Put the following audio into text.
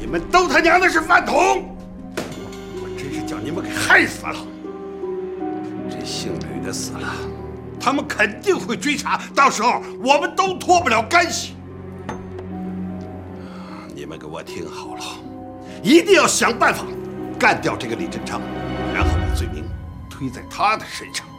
们都他娘的是饭桶！我真是叫你们给害死了！这姓吕的死了，他们肯定会追查，到时候我们都脱不了干系。你们给我听好了，一定要想办法干掉这个李振昌，然后把罪名推在他的身上。